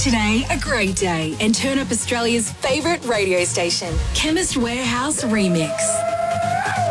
today a great day and turn up Australia's favourite radio station, Chemist Warehouse Remix.